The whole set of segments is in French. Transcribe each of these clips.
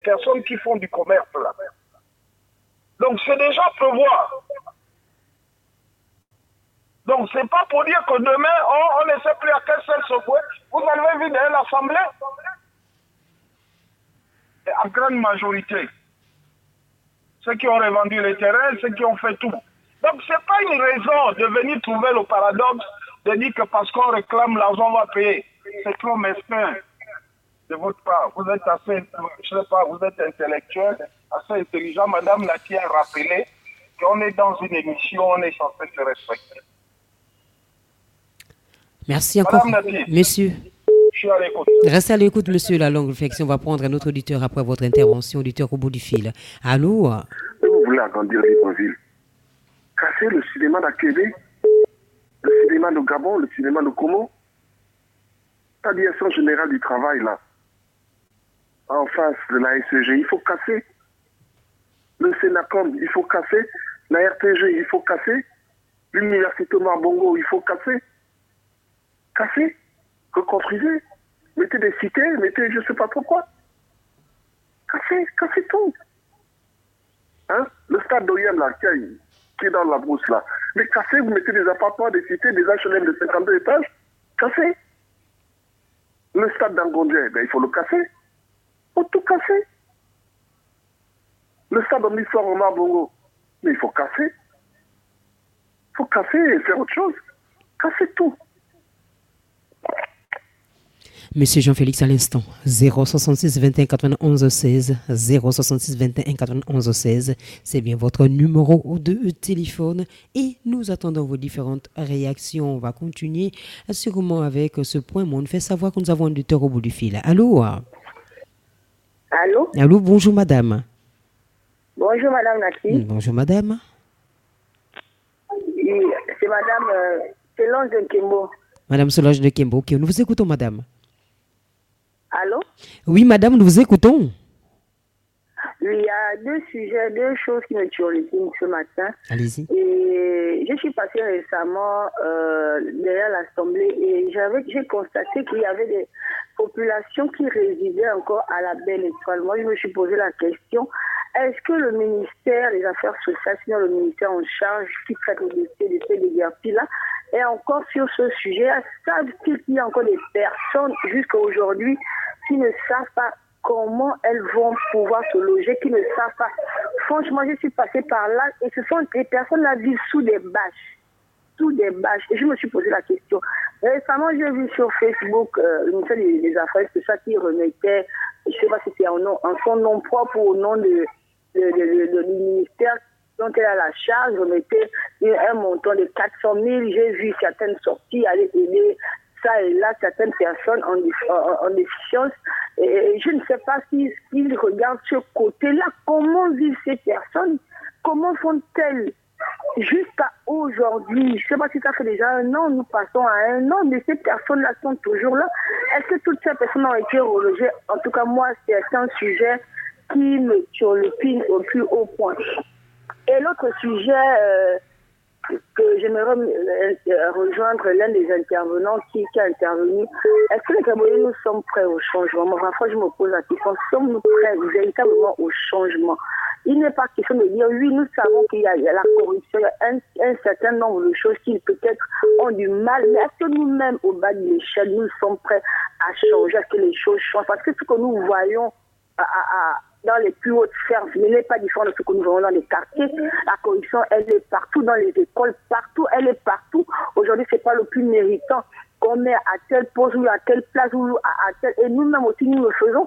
personnes qui font du commerce là. Donc c'est déjà prévoir. Donc c'est pas pour dire que demain, on ne sait plus à quelle seule secouer. Vous avez vu dans l'Assemblée, en grande majorité, ceux qui ont revendu les terrains, ceux qui ont fait tout. Donc c'est pas une raison de venir trouver le paradoxe de dire que parce qu'on réclame l'argent, on va payer. C'est trop mesquin de votre part. Vous êtes assez, je sais pas, vous êtes intellectuel, assez intelligent. Madame Nati a rappelé qu'on est dans une émission, on est censé se respecter. Merci encore, monsieur. Je suis à l'écoute. Restez à l'écoute, monsieur. La longue réflexion va prendre un autre auditeur après votre intervention, auditeur au bout du fil. Allô? Vous voulez agrandir Libreville? Casser le cinéma d'Akébé, le cinéma de Gabon, le cinéma de Como, la direction générale du travail, là, en face de la SCG, il faut casser. Le Sénacom, il faut casser. La RTG, il faut casser. L'Université Marbongo, il faut casser. Casser. Reconstruisez. Mettez des cités, mettez je ne sais pas pourquoi. Cassez tout. Hein? Le stade d'Oyem, là, qui est dans la brousse, là. Mais cassez, vous mettez des appartements, des cités, des HLM de 52 étages. Cassez. Le stade d'Angondé, ben, il faut le casser. Il faut tout casser. Le stade d'Omnisor au Marbongo, mais il faut casser. Il faut casser et faire autre chose. Casser tout. Monsieur Jean-Félix, à l'instant, 066 21 91 16, 066 21 91 16, c'est bien votre numéro de téléphone et nous attendons vos différentes réactions. On va continuer sûrement avec ce point, mais on fait savoir que nous avons un auditeur au bout du fil. Allô? Allô? Allô, bonjour madame. Bonjour madame Nati. Bonjour madame. C'est madame Solange de Kembo. Madame Solange de Kembo, ok, nous vous écoutons madame. Allô? Oui, madame, nous vous écoutons. Il y a deux choses qui me turlutinent ce matin. Allez-y. Et je suis passée récemment derrière l'Assemblée et j'ai constaté qu'il y avait des populations qui résidaient encore à la Belle Étoile. Moi, je me suis posé la question, est-ce que le ministère des Affaires sociales, sinon le ministère en charge qui traite le dossier de ces déguerpis-là, et encore sur ce sujet, savent-ils qu'il y a encore des personnes jusqu'à aujourd'hui qui ne savent pas comment elles vont pouvoir se loger, qui ne savent pas. Franchement, je suis passée par là et ce sont des personnes là vivent sous des bâches. Sous des bâches. Et je me suis posé la question. Récemment, j'ai vu sur Facebook le ministère des Affaires sociales qui remettait, je ne sais pas si c'est en son nom propre ou au nom du ministère dont elle a la charge, remettait un montant de 400 000. J'ai vu certaines sorties aller aider ça et là certaines personnes en déficience. Et je ne sais pas s'ils regardent ce côté-là. Comment vivent ces personnes? Comment font-elles jusqu'à aujourd'hui? Je ne sais pas si ça fait déjà un an, nous passons à un an, mais ces personnes-là sont toujours là. Est-ce que toutes ces personnes ont été relogées? En tout cas, moi, c'est un sujet qui me turlupine au plus haut point. Et l'autre sujet que j'aimerais rejoindre l'un des intervenants qui a intervenu, est-ce que les Camerounais, nous sommes prêts au changement? Moi, parfois, je me pose la question, sommes-nous prêts véritablement au changement? Il n'est pas question de dire, oui, nous savons qu'il y a la corruption, il y a un certain nombre de choses qui peut-être ont du mal, mais est-ce que nous-mêmes, au bas de l'échelle, nous sommes prêts à changer, à ce que les choses changent? Parce que ce que nous voyons dans les plus hautes fermes, ce n'est pas différent de ce que nous voyons dans les quartiers. La corruption, elle est partout, dans les écoles, partout, elle est partout. Aujourd'hui, ce n'est pas le plus méritant qu'on met à telle pose ou à telle place ou à telle... Et nous-mêmes aussi, nous le faisons.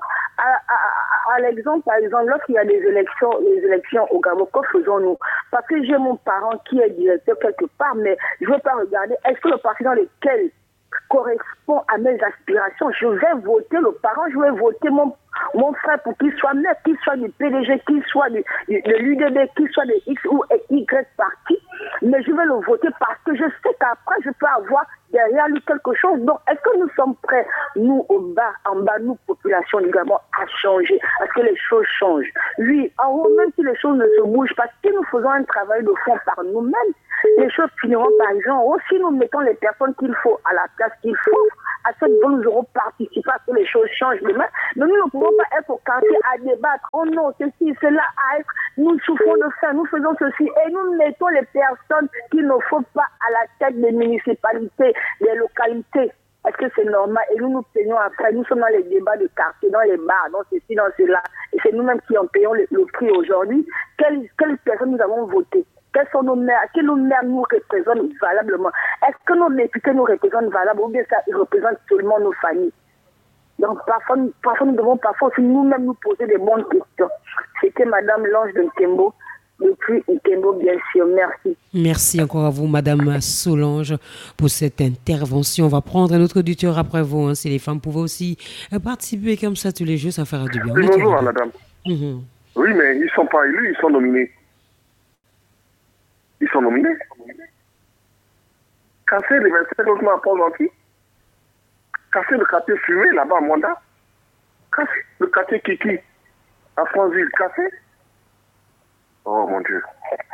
À l'exemple, par exemple, lorsqu'il y a les élections au Gabon, que faisons-nous? Parce que j'ai mon parent qui est directeur quelque part, mais je ne veux pas regarder, est-ce que le parti dans lequel correspond à mes aspirations, je vais voter le parent, je vais voter mon frère pour qu'il soit maire, qu'il soit du PDG, qu'il soit de l'UDB, qu'il soit de X ou Y parti, mais je vais le voter parce que je sais qu'après je peux avoir derrière lui quelque chose. Donc est-ce que nous sommes prêts, nous en bas, nous population du Gabon, à changer, à ce que les choses changent? Oui, en haut, même si les choses ne se bougent pas, si nous faisons un travail de fond par nous-mêmes, les choses finiront par exemple, si nous mettons les personnes qu'il faut à la place qu'il faut, à ce dont nous aurons participé à ce que les choses changent demain. Mais nous ne pouvons pas être au quartier à débattre. Oh non, ceci, cela, nous souffrons de faim, nous faisons ceci. Et nous mettons les personnes qu'il ne faut pas à la tête des municipalités, des localités. Est-ce que c'est normal? Et nous nous plaignons après. Nous sommes dans les débats de quartier, dans les bars, dans ceci, dans cela. Et c'est nous-mêmes qui en payons le prix aujourd'hui. Quelles personnes nous avons voté? Quels sont nos maires? Quels nos maires nous représentent valablement? Est-ce que nos députés nous représentent valablement ou bien ça ils représentent seulement nos familles? Donc parfois nous devons aussi nous-mêmes nous poser des bonnes questions. C'était Madame Lange de Nkembo. Depuis Nkembo, bien sûr. Merci. Merci encore à vous, Madame Solange, pour cette intervention. On va prendre un autre auditeur après vous. Hein. Si les femmes pouvaient aussi participer comme ça tous les jours, ça fera du bien. Oui, bonjour, madame. Oui, mais ils ne sont pas élus, ils sont nominés. Ils sont nominés. Casser les 27 logements à Port-Gentil. Casser le quartier Fumé, là-bas à Mwanda. Casser le quartier Kiki à Franceville. Casser. Oh mon Dieu.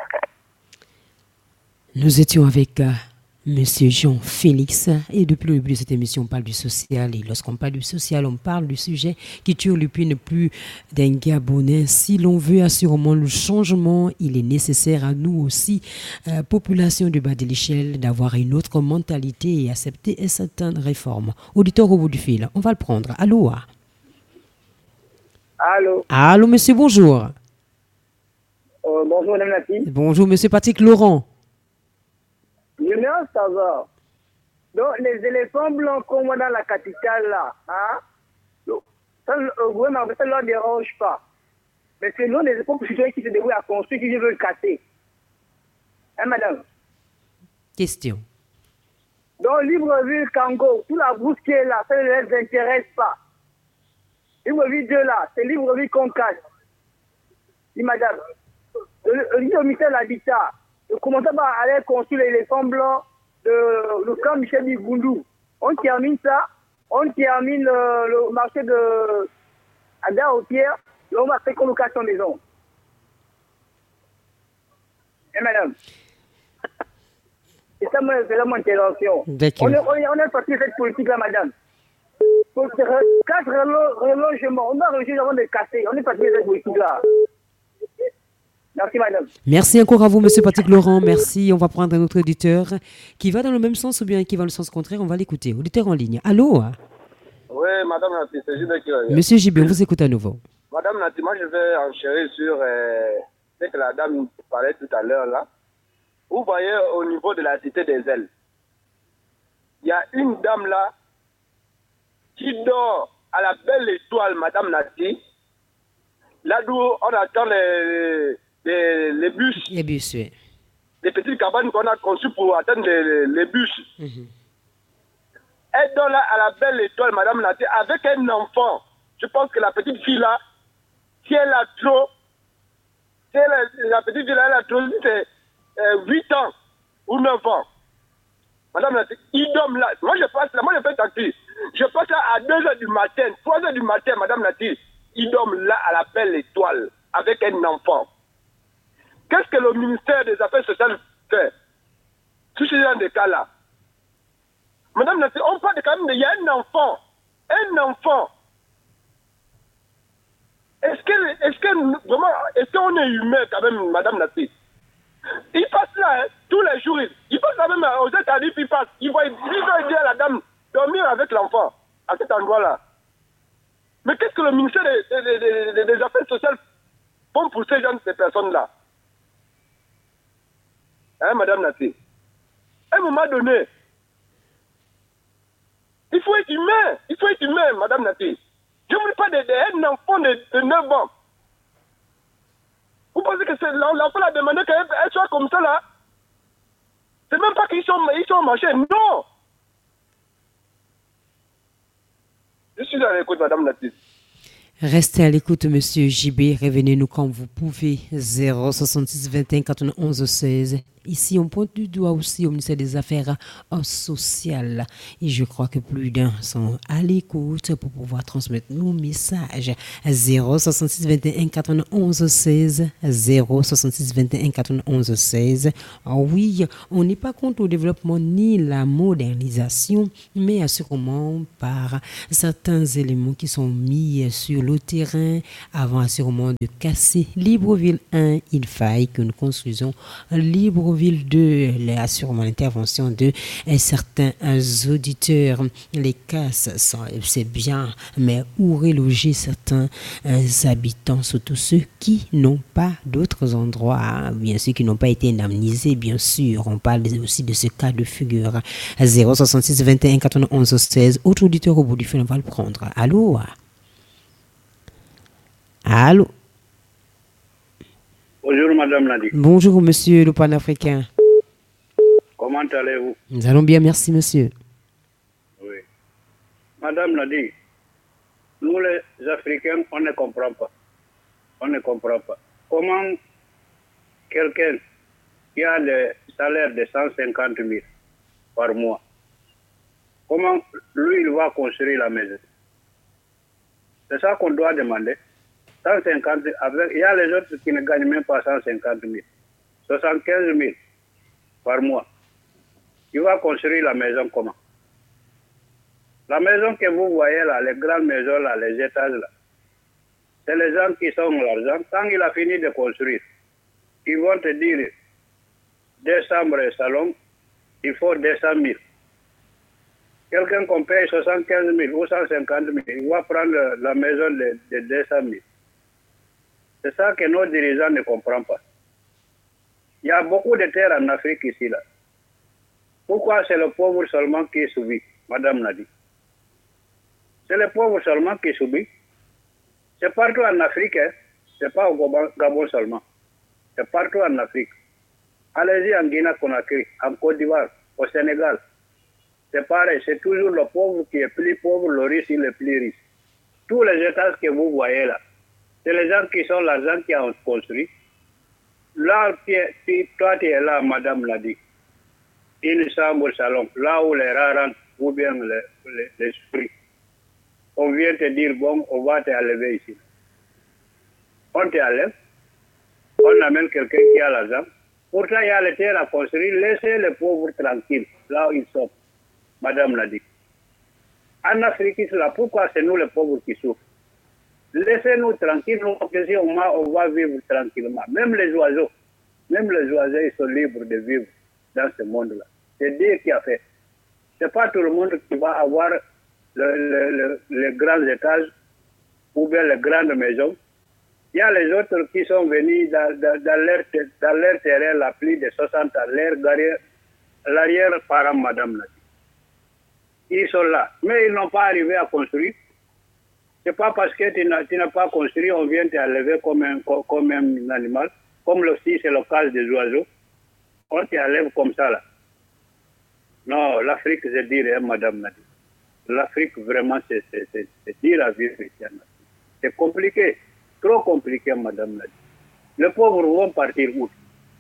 Nous étions avec Monsieur Jean-Félix et depuis le début de cette émission, on parle du social et lorsqu'on parle du social, on parle du sujet qui turlupine plus d'un Gabonais. Si l'on veut assurément le changement, il est nécessaire à nous aussi, population du bas de l'échelle, d'avoir une autre mentalité et accepter certaines réformes. Auditeur au bout du fil, on va le prendre. Allô? Allô? Allô, monsieur, bonjour. Bonjour, madame Nati. Bonjour, monsieur Patrick Laurent. Je viens savoir. Donc, les éléphants blancs qu'on voit dans la capitale, là, hein? Ça, le gouvernement, ça ne leur dérange pas. Mais c'est nous, les populations qui se débrouillent à construire, qui veulent casser. Hein, madame? Question. Donc, Libreville, Kango, toute la brousse qui est là, ça ne les intéresse pas. Libreville 2, là, c'est Libreville qu'on casse. Dis, madame. Le ministère de l'Habitat, comment ça va aller construire l'éléphant blanc le camp Michel Bigoundou. On termine ça, on termine le marché de Ada aux Pierres, et on va faire colocation maison. Et madame, c'est ça mon intervention. On est parti de cette politique-là, madame. Pour 4 relogements, on va réussir avant de casser. On est parti de cette politique-là. Merci, madame. Merci encore à vous, monsieur Patrick Laurent. Merci. On va prendre un autre auditeur qui va dans le même sens ou bien qui va dans le sens contraire. On va l'écouter. Auditeur en ligne. Allô? Oui, madame Nati, c'est JB qui est là. Monsieur JB, on vous écoute à nouveau. Madame Nati, moi je vais enchérir sur ce que la dame parlait tout à l'heure là. Vous voyez au niveau de la cité des ailes, il y a une dame là qui dort à la belle étoile, madame Nati. Là d'où on attend les bus. Les bus, oui. Les petites cabanes qu'on a conçues pour attendre les bus. Elle dort là à la belle étoile, madame Nati, avec un enfant. Je pense que la petite fille là, si elle a trop, la petite fille là, elle a trop, c'est 8 ans ou 9 ans. Madame Nati, il dorment là. Moi je passe là, moi je fais taxi. Je passe là à 2h du matin, 3h du matin, madame Nati. Ils dorment là à la belle étoile avec un enfant. Qu'est-ce que le ministère des Affaires sociales fait sur ce genre de cas-là? Madame Nati, on parle quand même, il y a un enfant. Un enfant. Est-ce qu'on est humain quand même, madame Nati? Il passe là, hein, tous les jours. Il passe là même aux États-Unis, il passe. Il va dire à la dame dormir avec l'enfant à cet endroit-là. Mais qu'est-ce que le ministère des Affaires sociales font pour ces gens, ces personnes-là? Hein, madame Nati? À un moment donné, il faut être humain. Il faut être humain, madame Nati. Je ne veux pas d'un enfant de 9 ans. Vous pensez que l'enfant a demandé qu'elle soit comme ça, là? C'est même pas qu'ils sont au marché. Non! Je suis à l'écoute, madame Nati. Restez à l'écoute, monsieur JB. Revenez-nous quand vous pouvez. 066 21 91 16. Ici, on pointe du doigt aussi au ministère des Affaires sociales. Et je crois que plus d'un sont à l'écoute pour pouvoir transmettre nos messages. 066 21 91 16. 066 21 91 16. Oui, on n'est pas contre le développement ni la modernisation, mais assurément par certains éléments qui sont mis sur le terrain avant assurément de casser Libreville 1. Il faille que nous construisons Libreville 2. Assurément l'intervention de certains auditeurs. Les casses, c'est bien, mais où reloger certains habitants, surtout ceux qui n'ont pas d'autres endroits, bien sûr, qui n'ont pas été indemnisés, bien sûr. On parle aussi de ce cas de figure. 066 21 91 16. Autre auditeur au bout du fil, on va le prendre. Allô? Allô? Bonjour Madame Nadi. Bonjour Monsieur le panafricain. Comment allez-vous? Nous allons bien, merci Monsieur. Oui. Madame Nadi, nous les Africains, on ne comprend pas. On ne comprend pas. Comment quelqu'un qui a le salaire de 150 000 par mois, comment lui il va construire la maison? C'est ça qu'on doit demander. 150 000, il y a les autres qui ne gagnent même pas 150 000. 75 000 par mois. Il va construire la maison comment? La maison que vous voyez là, les grandes maisons là, les étages là, c'est les gens qui sont l'argent. Quand il a fini de construire, ils vont te dire 2 chambres et salon, il faut 200 000. Quelqu'un qu'on paye 75 000 ou 150 000, il va prendre la maison de 200 000. C'est ça que nos dirigeants ne comprennent pas. Il y a beaucoup de terres en Afrique ici là. Pourquoi c'est le pauvre seulement qui subit, Madame Nadi? C'est le pauvre seulement qui subit. C'est partout en Afrique, hein. C'est pas au Gabon seulement. C'est partout en Afrique. Allez-y en Guinée-Conakry, en Côte d'Ivoire, au Sénégal. C'est pareil, c'est toujours le pauvre qui est plus pauvre, le riche il est plus riche. Tous les étages que vous voyez là, c'est les gens qui sont l'argent qui ont construit. Là, toi tu es là, Madame l'a dit. Une chambre salon, là où les rats rentrent, ou bien les souris. On vient te dire, bon, on va t'enlever ici. On t'enlève, on amène quelqu'un qui a l'argent. Pourtant, il y a les terres à construire, laissez les pauvres tranquilles, là où ils sont. Madame l'a dit. En Afrique, là, pourquoi c'est nous les pauvres qui souffrent? Laissez-nous tranquilles, on va vivre tranquillement. Même les oiseaux, ils sont libres de vivre dans ce monde-là. C'est Dieu qui a fait. C'est pas tout le monde qui va avoir les grands étages ou bien les grandes maisons. Il y a les autres qui sont venus dans leur terrain, la plus de 60 ans, l'arrière-parent, Madame l'a dit. Ils sont là, mais ils n'ont pas arrivé à construire. C'est pas parce que tu n'as pas construit, on vient t'enlever comme un animal, comme aussi c'est le cas des oiseaux. On t'enlève comme ça là. Non, l'Afrique, c'est dire, hein, Madame Nadi. L'Afrique, vraiment, c'est dire à vivre ici. C'est compliqué, trop compliqué, Madame Nadi. Les pauvres vont partir où?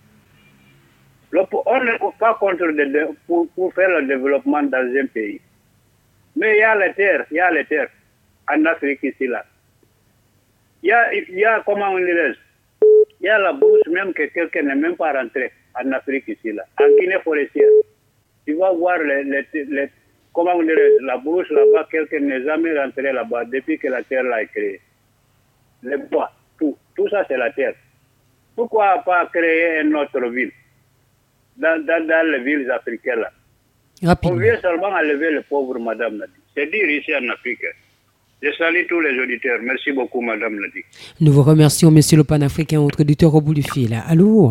On n'est pas contre pour faire le développement dans un pays. Mais il y a les terres, en Afrique ici là. Il y a comment on dirait, il y a la bourse même que quelqu'un n'est même pas rentré en Afrique ici là. En Guinée forestière, tu vas voir comment on dirait, la bourse là-bas, quelqu'un n'est jamais rentré là-bas depuis que la terre là est créée. Les bois, tout ça c'est la terre. Pourquoi pas créer une autre ville dans les villes africaines là? Rapidement. On vient seulement enlever le pauvre, Madame Nadi. C'est dire ici en Afrique. Je salue tous les auditeurs. Merci beaucoup, Madame Nadi. Nous vous remercions, Monsieur le panafricain, autre auditeur au bout du fil. Allô?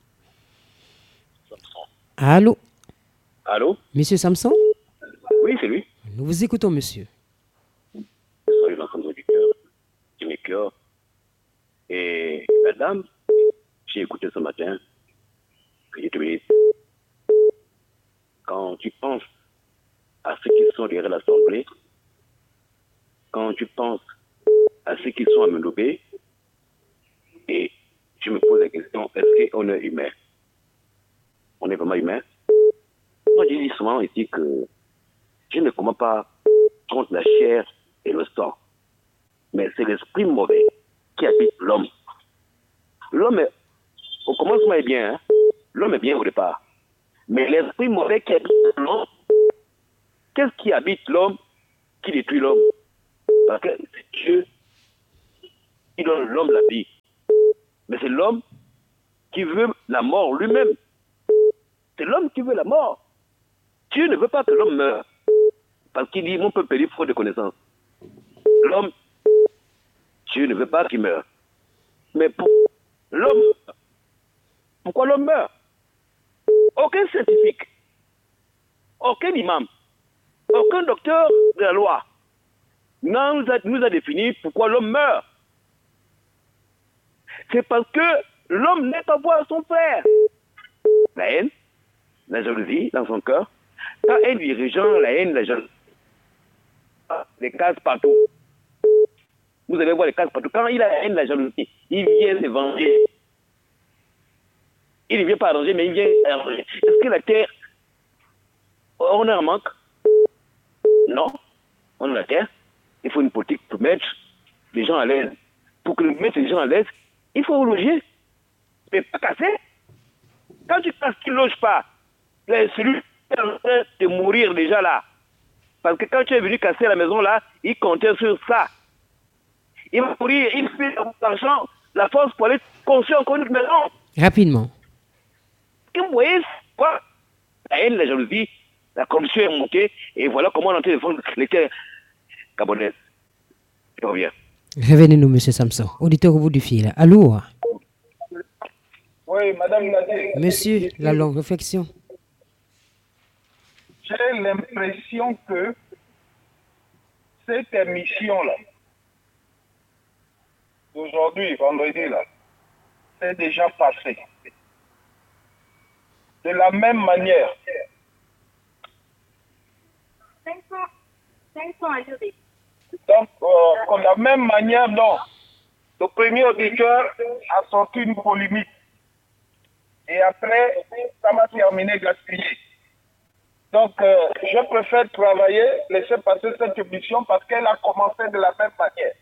Allô? Allô? Monsieur Samson? Oui, c'est lui. Nous vous écoutons, monsieur. Soyez l'ensemble des auditeurs qui m'écœurent. Et madame, j'ai écouté ce matin, que je te dis, quand tu penses à ceux qui sont derrière l'Assemblée, quand tu penses à ceux qui sont à Menobé, et je me pose la question, est-ce qu'on est humain? on est vraiment humain. Moi, je dis souvent ici que je ne commande pas contre la chair et le sang, mais c'est l'esprit mauvais qui habite l'homme. L'homme, au commencement, est bien. Hein? L'homme est bien au départ. Mais l'esprit mauvais qui habite l'homme, qu'est-ce qui habite l'homme qui détruit l'homme? Parce que c'est Dieu qui donne l'homme la vie. Mais c'est l'homme qui veut la mort lui-même. C'est l'homme qui veut la mort. Dieu ne veut pas que l'homme meure. Parce qu'il dit, mon peuple périt faute de connaissance. L'homme, Dieu ne veut pas qu'il meure. Mais pour l'homme, pourquoi l'homme meurt? Aucun scientifique, aucun imam, aucun docteur de la loi nous a défini pourquoi l'homme meurt. C'est parce que l'homme n'est pas voir son frère. La haine, la jalousie dans son cœur. Quand un dirigeant, la haine, la jalousie, les cases partout. Vous allez voir les cases partout. Quand il a la haine, la jalousie, il vient se venger. Il ne vient pas arranger, mais il vient arranger. Est-ce que la terre, on a un manque? Non. On a la terre. Il faut une politique pour mettre les gens à l'aise. Pour que mettre les gens à l'aise, il faut loger. Mais pas casser. Quand tu casses, tu ne loges pas. Celui qui est en train de mourir déjà là. Parce que quand tu es venu casser la maison là, il comptait sur ça. Il va mourir, il fait l'argent, la force pour aller construire encore une maison. Rapidement. Vous voyez quoi? La haine, la jalousie, la corruption est montée, et voilà comment on est en train de défendre les terres gabonaises. Je reviens. Revenez-nous, M. Samson, auditeur au bout du fil. Allô? Oui, Madame Nadé. Monsieur, la longue réflexion. J'ai l'impression que cette émission-là, d'aujourd'hui, vendredi, là, c'est déjà passé. De la même manière. 500 ajoutés. Donc, de la même manière, non. Le premier auditeur a sorti une polémique. Et après, ça va terminer gaspillé. Donc, je préfère travailler, laisser passer cette émission parce qu'elle a commencé de la même manière.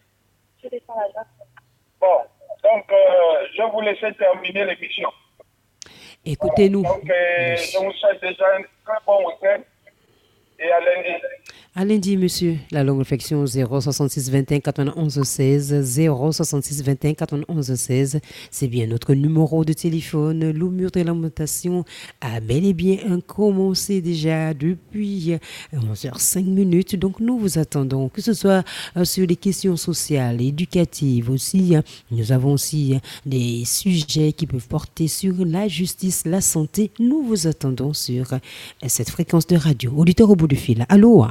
Bon, donc, je vous laisse terminer l'émission. Écoutez-nous. Donc, je vous souhaite déjà un très bon week-end et à lundi. À lundi, monsieur. La longue réflexion 066 21 91 16 066 21 91 16. C'est bien notre numéro de téléphone. Le mur de lamentation a bel et bien commencé déjà depuis 11h05. Donc nous vous attendons, que ce soit sur les questions sociales, éducatives aussi. Nous avons aussi des sujets qui peuvent porter sur la justice, la santé. Nous vous attendons sur cette fréquence de radio. Auditeur au bout du fil. Allô?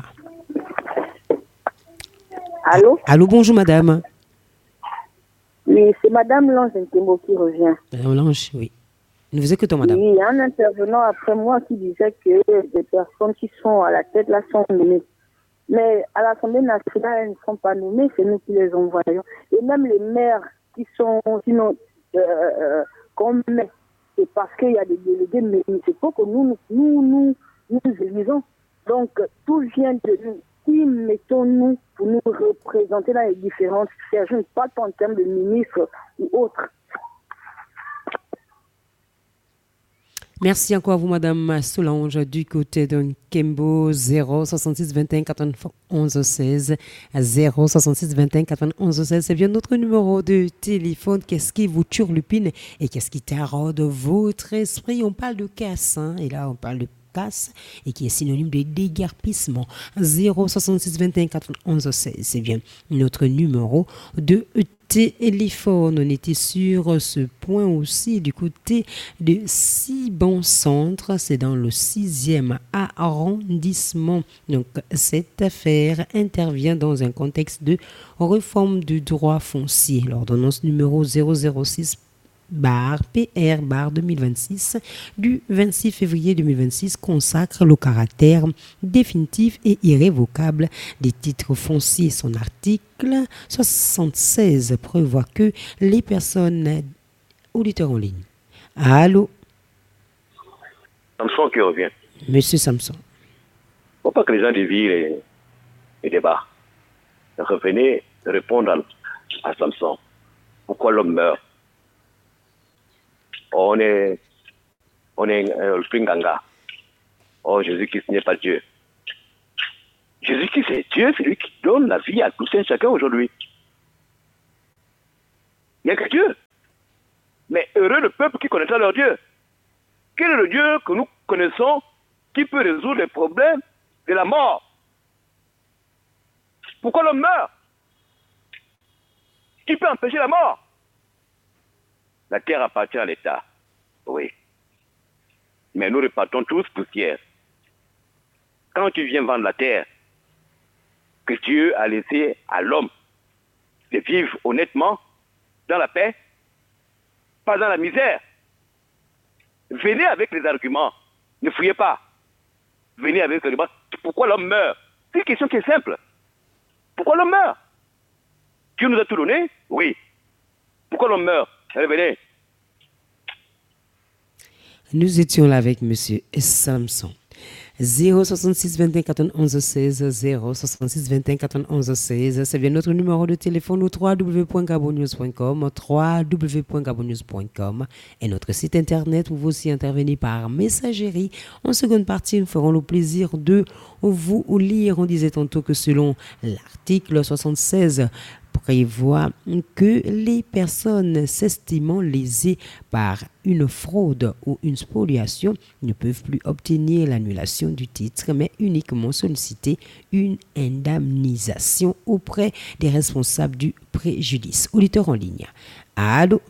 Allô? Allô, bonjour madame. Oui, c'est Madame Lange Ntembo qui revient. Madame Lange, oui. Nous vous écoutons, madame. Oui, il y a un intervenant après moi qui disait que des personnes qui sont à la tête là sont nommées. Mais à l'Assemblée nationale, elles ne sont pas nommées, c'est nous qui les envoyons. Et même les maires qui sont, sinon, qu'on met, c'est parce qu'il y a des délégués municipaux que nous élisons. Donc, tout vient de nous. Qui mettons-nous pour nous représenter dans les différentes sphères? Je ne parle pas en termes de ministre ou autre. Merci encore à vous, madame Solange, du côté de Kembo, 066 21 91 16 066 21 91 16. C'est bien notre numéro de téléphone. Qu'est-ce qui vous turlupine et qu'est-ce qui taraude votre esprit? On parle de casse, hein, et là on parle de casse et qui est synonyme de déguerpissement. 066 21 91 16, c'est bien notre numéro de téléphone. On était sur ce point aussi du côté de Sibon Centre, c'est dans le 6e arrondissement. Donc cette affaire intervient dans un contexte de réforme du droit foncier. L'ordonnance numéro 006 PR 2026 du 26 février 2026 consacre le caractère définitif et irrévocable des titres fonciers. Son article 76 prévoit que les personnes auditeurs en ligne. Allô? Samson qui revient. Monsieur Samson. Faut pas que les gens dévient les débats. Revenez répondre à Samson. Pourquoi l'homme meurt? On est le Springanga. Oh, Jésus-Christ n'est pas Dieu. Jésus-Christ c'est Dieu, c'est lui qui donne la vie à tous et chacun aujourd'hui. Il n'y a que Dieu. Mais heureux le peuple qui connaîtra leur Dieu. Quel est le Dieu que nous connaissons qui peut résoudre les problèmes de la mort? Pourquoi l'homme meurt? Qui peut empêcher la mort? La terre appartient à l'État. Oui. Mais nous repartons tous poussière. Quand tu viens vendre la terre, que Dieu a laissé à l'homme de vivre honnêtement, dans la paix, pas dans la misère. Venez avec les arguments. Ne fouillez pas. Venez avec les arguments. Pourquoi l'homme meurt? C'est une question qui est simple. Pourquoi l'homme meurt? Dieu nous a tout donné? Oui. Pourquoi l'homme meurt? Allez, venez. Nous étions là avec Monsieur Samson. 066 21 91 16 066 21 91 16. C'est bien notre numéro de téléphone au www.gabonnews.com, www.gabonnews.com et notre site internet où vous aussi intervenir par messagerie. En seconde partie, nous ferons le plaisir de vous lire. On disait tantôt que selon l'article 76 prévoit que les personnes s'estimant lésées par une fraude ou une spoliation ne peuvent plus obtenir l'annulation du titre, mais uniquement solliciter une indemnisation auprès des responsables du préjudice. Auditeur en ligne. Allô?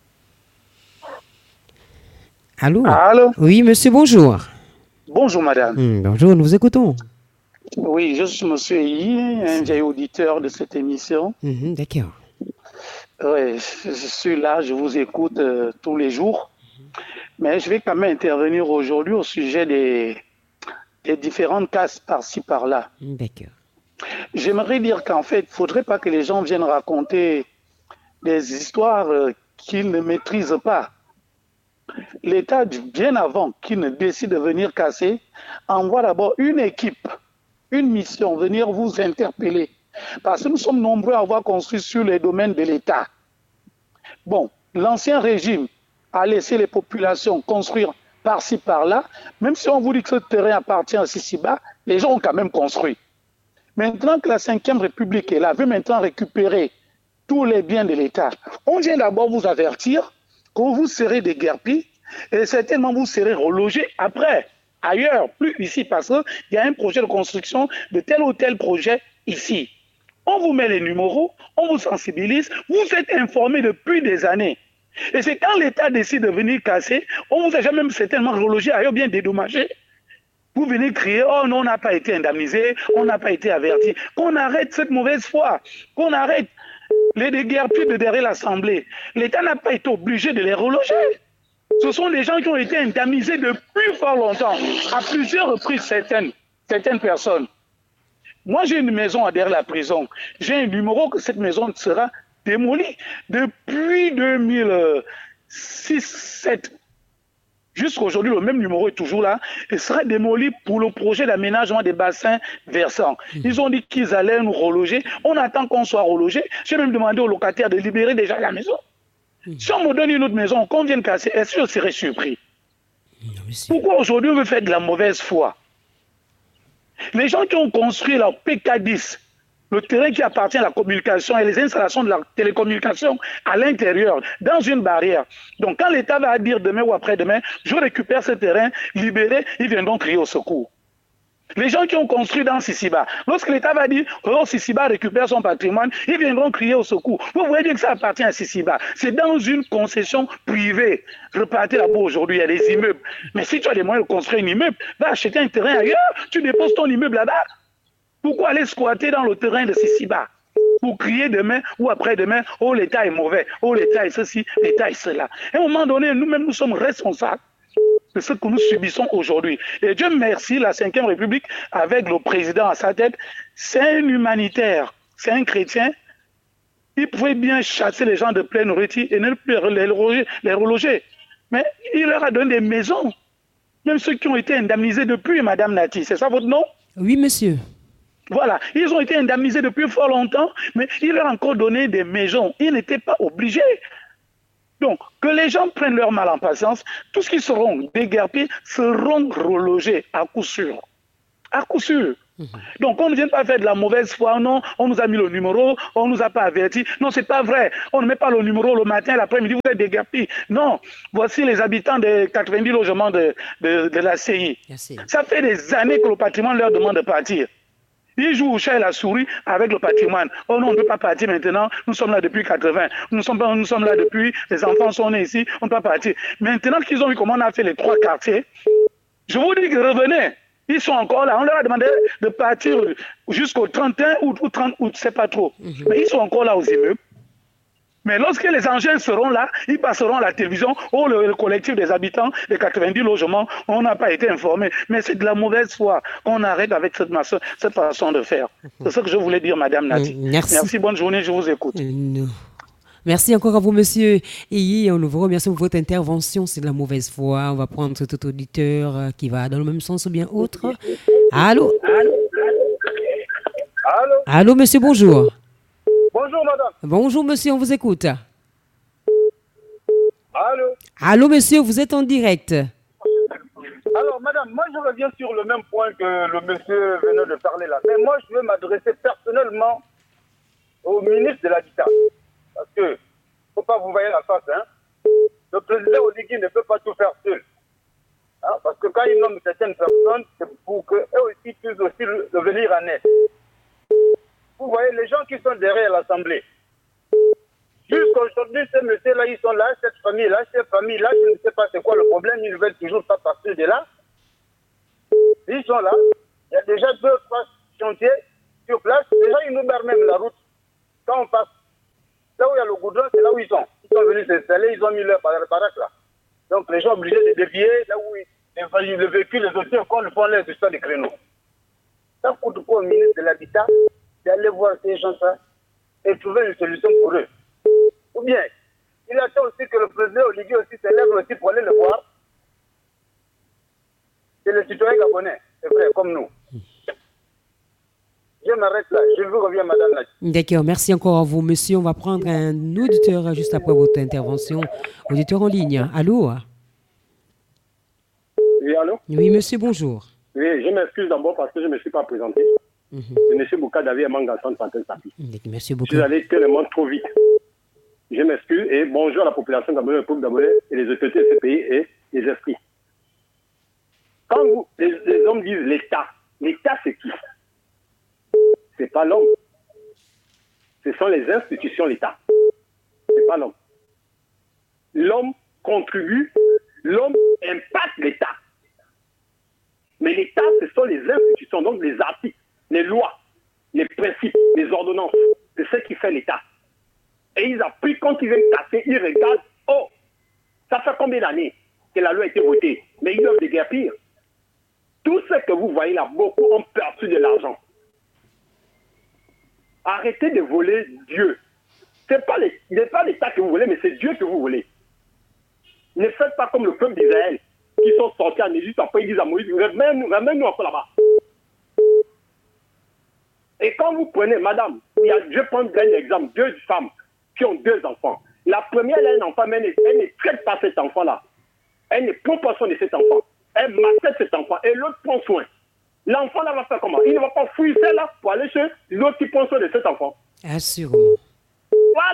Allô? Allô? Oui, monsieur, bonjour. Bonjour, madame. Bonjour, nous vous écoutons. Oui, je suis monsieur I, un vieil auditeur de cette émission. D'accord. Oui, je suis là, je vous écoute tous les jours. Mais je vais quand même intervenir aujourd'hui au sujet des différentes cases par-ci, par-là. D'accord. J'aimerais dire qu'en fait, il ne faudrait pas que les gens viennent raconter des histoires qu'ils ne maîtrisent pas. L'État, bien avant qu'il ne décide de venir casser, envoie d'abord une équipe, une mission, venir vous interpeller. Parce que nous sommes nombreux à avoir construit sur les domaines de l'État. Bon, l'ancien régime a laissé les populations construire par-ci, par-là. Même si on vous dit que ce terrain appartient à Sisiba, les gens ont quand même construit. Maintenant que la 5e République est là, veut maintenant récupérer tous les biens de l'État, on vient d'abord vous avertir que vous serez déguerpis et certainement vous serez relogés après. Ailleurs, plus ici, parce qu'il y a un projet de construction de tel ou tel projet ici. On vous met les numéros, on vous sensibilise, vous êtes informés depuis des années. Et c'est quand l'État décide de venir casser, on vous a jamais certainement relogé, ailleurs bien dédommagé. Vous venez crier, oh non, on n'a pas été indemnisé, on n'a pas été averti. Qu'on arrête cette mauvaise foi, qu'on arrête les déguerpis de derrière l'Assemblée. L'État n'a pas été obligé de les reloger. Ce sont des gens qui ont été indemnisés depuis fort longtemps, à plusieurs reprises certaines personnes. Moi, j'ai une maison derrière la prison. J'ai un numéro que cette maison sera démolie depuis 2006-2007. Jusqu'à aujourd'hui, le même numéro est toujours là et sera démoli pour le projet d'aménagement des bassins versants. Ils ont dit qu'ils allaient nous reloger. On attend qu'on soit relogé. J'ai même demandé aux locataires de libérer déjà la maison. Si on me donne une autre maison, qu'on vienne casser, est-ce que je serais surpris? Pourquoi aujourd'hui on veut faire de la mauvaise foi? Les gens qui ont construit leur PK10, le terrain qui appartient à la communication et les installations de la télécommunication à l'intérieur, dans une barrière. Donc quand l'État va dire demain ou après-demain, je récupère ce terrain, libéré, ils viendront crier au secours. Les gens qui ont construit dans Sisiba, lorsque l'État va dire oh, Sisiba récupère son patrimoine, ils viendront crier au secours. Vous voyez bien que ça appartient à Sisiba. C'est dans une concession privée. Repartez là-bas aujourd'hui, il y a des immeubles. Mais si tu as les moyens de construire un immeuble, va acheter un terrain ailleurs, tu déposes ton immeuble là-bas. Pourquoi aller squatter dans le terrain de Sisiba pour crier demain ou après-demain, oh l'État est mauvais, oh l'État est ceci, l'État est cela. À un moment donné, nous-mêmes, nous sommes responsables de ce que nous subissons aujourd'hui. Et Dieu merci, la 5e République, avec le président à sa tête, c'est un humanitaire, c'est un chrétien. Il pouvait bien chasser les gens de pleine nourriture et ne plus les reloger. Mais il leur a donné des maisons. Même ceux qui ont été indemnisés depuis, Madame Nati, c'est ça votre nom? Oui, monsieur. Voilà, ils ont été indemnisés depuis fort longtemps, mais ils leur ont encore donné des maisons. Ils n'étaient pas obligés. Donc, que les gens prennent leur mal en patience, tous ceux qui seront déguerpis seront relogés à coup sûr. À coup sûr. Donc, on ne vient pas faire de la mauvaise foi, non, on nous a mis le numéro, on ne nous a pas averti. Non, c'est pas vrai. On ne met pas le numéro le matin, l'après-midi, vous êtes déguerpis. Non, voici les habitants des 90 logements de la CI. Merci. Ça fait des années que le patrimoine leur demande de partir. Ils jouent au chat et la souris avec le patrimoine. Oh non, on ne peut pas partir maintenant. Nous sommes là depuis 80. Nous sommes là depuis, les enfants sont nés ici, on ne peut pas partir. Maintenant qu'ils ont vu comment on a fait les 3 quartiers, je vous dis que revenez. Ils sont encore là. On leur a demandé de partir jusqu'au 31 août ou 30 août, c'est pas trop. Mais ils sont encore là aux immeubles. Mais lorsque les engins seront là, ils passeront à la télévision. Oh, le collectif des habitants des 90 logements, on n'a pas été informé. Mais c'est de la mauvaise foi. On arrête avec cette façon de faire. C'est ce que je voulais dire, Madame Nati. Merci, bonne journée, je vous écoute. Merci encore à vous, monsieur. Et on vous remercie pour votre intervention. C'est de la mauvaise foi. On va prendre tout auditeur qui va dans le même sens ou bien autre. Allô? Allô? Allô, monsieur, bonjour. Bonjour, madame. Bonjour, monsieur, on vous écoute. Allô? Allô, monsieur, vous êtes en direct. Alors, madame, moi, je reviens sur le même point que le monsieur venait de parler là. Mais moi, je veux m'adresser personnellement au ministre de l'Habitat. Parce que, il ne faut pas vous voyez la face, hein. Le président Oligui ne peut pas tout faire seul. Hein, parce que quand il nomme certaines personnes, c'est pour qu'eux aussi puissent aussi devenir en aide. Vous voyez, les gens qui sont derrière l'Assemblée, jusqu'aujourd'hui, ces messieurs-là, ils sont là, cette famille-là, je ne sais pas c'est quoi le problème, ils ne veulent toujours pas partir de là. Ils sont là, il y a déjà 2-3 chantiers sur place, déjà ils nous barrent même la route. Quand on passe, là où il y a le goudron, c'est là où ils sont. Ils sont venus s'installer, ils ont mis leur baraque là. Donc les gens sont obligés de dévier, là où le véhicule, les autres, quand ils font les histoires de créneaux. Ça coûte quoi au ministre de l'Habitat d'aller voir ces gens-là et trouver une solution pour eux. Ou bien, il attend aussi que le président Oligui aussi se lève aussi pour aller le voir. C'est le citoyen gabonais, c'est vrai, comme nous. Je m'arrête là, je vous reviens, madame. D'accord, merci encore à vous, monsieur. On va prendre un auditeur juste après votre intervention. Auditeur en ligne, allô? Oui, allô? Oui, monsieur, bonjour. Oui, je m'excuse d'abord parce que je ne me suis pas présenté. C'est M. Bouka David Mangasson Pantel Sapi. Merci beaucoup. Je suis allé tellement trop vite. Je m'excuse et bonjour à la population gabonaise, le peuple gabonais et les autorités de ce pays et les esprits. Quand les hommes disent l'État c'est qui? C'est pas l'homme. Ce sont les institutions, l'État. C'est pas l'homme. L'homme contribue, l'homme impacte l'État. Mais l'État, ce sont les institutions, donc les articles, les lois, les principes, les ordonnances. C'est ce qui fait l'État. Et ils appuient quand ils viennent casser, ils regardent, oh, ça fait combien d'années que la loi a été votée? Mais ils doivent déguerpir. Tout ce que vous voyez là, beaucoup ont perçu de l'argent. Arrêtez de voler Dieu. Ce n'est pas l'État que vous voulez, mais c'est Dieu que vous voulez. Ne faites pas comme le peuple d'Israël, qui sont sortis en Égypte, après ils disent à Moïse, ramène-nous encore là-bas. Et quand vous prenez, madame, je prends un exemple, 2 femmes qui ont 2 enfants. La première, elle a un enfant, mais elle ne traite pas cet enfant-là. Elle ne prend pas soin de cet enfant. Elle maltraite cet enfant et l'autre prend soin. L'enfant là va faire comment? Il ne va pas fouiller celle-là pour aller chez l'autre qui prend soin de cet enfant. Assurément. Voilà.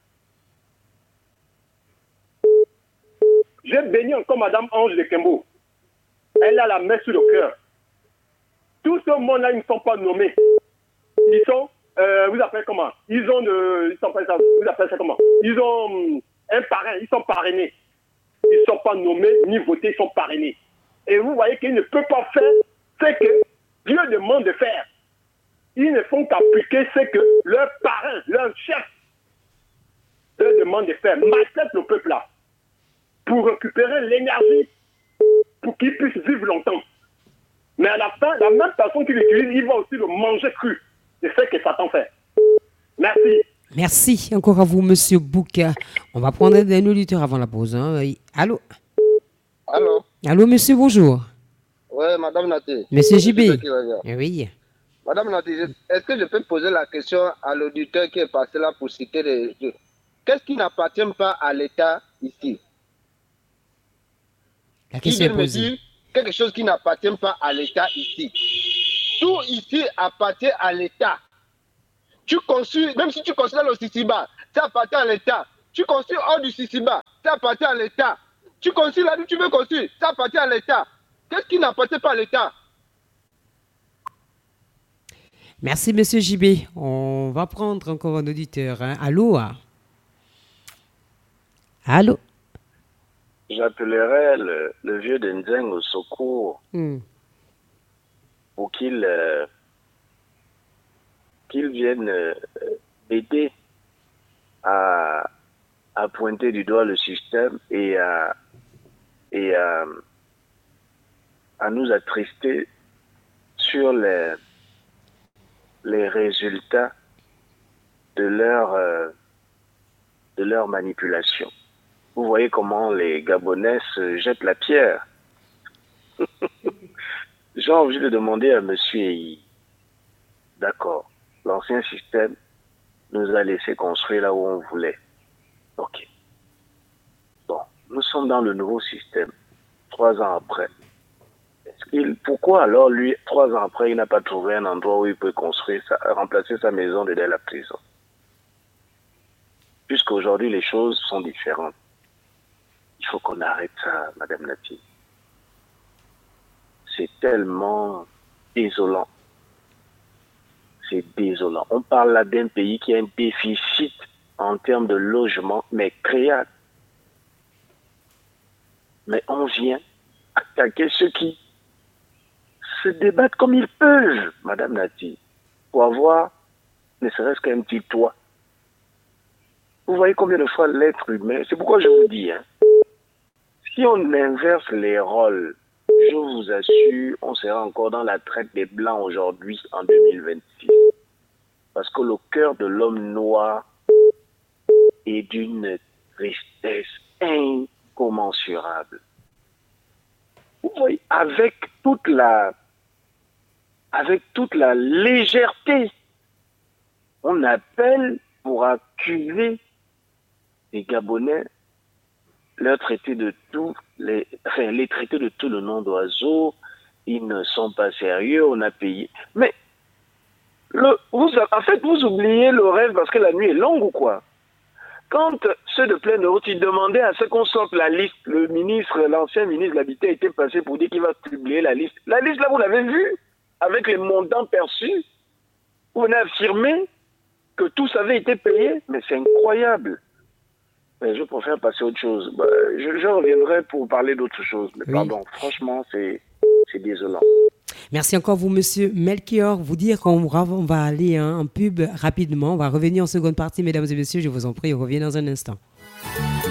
J'ai béni encore Madame Ange de Kembo. Elle a la main sur le cœur. Tout ce monde-là, ils ne sont pas nommés. Ils sont, vous appelez comment? Ils ont vous appelez ça comment? Ils ont un parrain, ils sont parrainés. Ils ne sont pas nommés ni votés, ils sont parrainés. Et vous voyez qu'ils ne peuvent pas faire ce que Dieu demande de faire. Ils ne font qu'appliquer ce que leur parrain, leur chef, leur demande de faire. Maltraite le peuple là. Pour récupérer l'énergie, pour qu'ils puissent vivre longtemps. Mais à la fin, la même personne qui l'utilise, il va aussi le manger cru. C'est ce que Satan fait. Merci. Merci encore à vous, monsieur Bouka. On va prendre un auditeur avant la pause. Hein. Allô? Allô? Allô, monsieur, bonjour. Oui, Madame Nati. Monsieur JB. Oui. Madame Nati, est-ce que je peux poser la question à l'auditeur qui est passé là pour citer les... Qu'est-ce qui n'appartient pas à l'État ici? La question est posée. Quelque chose qui n'appartient pas à l'État ici. Tout ici appartient à l'État. Tu construis, même si tu construis dans le Sisiba, ça appartient à l'État. Tu construis hors du Sisiba, ça appartient à l'État. Tu construis là où tu veux construire, ça appartient à l'État. Qu'est-ce qui n'appartient pas à l'État? Merci, monsieur JB. On va prendre encore un auditeur. Hein. Allô? Allô? J'appellerai le vieux Denzeng au secours pour qu'il vienne m'aider à pointer du doigt le système et à nous attrister sur les résultats de leur manipulation. Vous voyez comment les Gabonais se jettent la pierre. J'ai envie de demander à monsieur Eyi, d'accord, l'ancien système nous a laissé construire là où on voulait. Ok. Bon, nous sommes dans le nouveau système, 3 ans après. Pourquoi alors lui, 3 ans après, il n'a pas trouvé un endroit où il peut remplacer sa maison de la prison? Puisqu'aujourd'hui les choses sont différentes. Il faut qu'on arrête ça, Madame Nati. C'est tellement désolant. C'est désolant. On parle là d'un pays qui a un déficit en termes de logement, mais créable. Mais on vient attaquer ceux qui se débattent comme ils peuvent, Madame Nati, pour avoir ne serait-ce qu'un petit toit. Vous voyez combien de fois l'être humain, c'est pourquoi je vous dis, hein, si on inverse les rôles, je vous assure, on sera encore dans la traite des Blancs aujourd'hui, en 2026. Parce que le cœur de l'homme noir est d'une tristesse incommensurable. Vous voyez, avec toute la légèreté, on appelle pour accuser les Gabonais, leur traiter de tout, les traiter de tout le nom d'oiseaux, ils ne sont pas sérieux, on a payé. Mais, en fait, vous oubliez le rêve parce que la nuit est longue ou quoi? Quand ceux de pleine route, ils demandaient à ce qu'on sorte la liste, l'ancien ministre de l'Habitat était passé pour dire qu'il va publier la liste. La liste, là, vous l'avez vue, avec les montants perçus. Vous venez affirmer que tous avaient été payés, mais c'est incroyable. Mais je préfère passer à autre chose. Je reviendrai pour parler d'autre chose. Mais oui. Pardon, franchement, c'est désolant. Merci encore vous, monsieur Melchior. Vous dire qu'on va aller en pub rapidement. On va revenir en seconde partie, mesdames et messieurs. Je vous en prie, on revient dans un instant.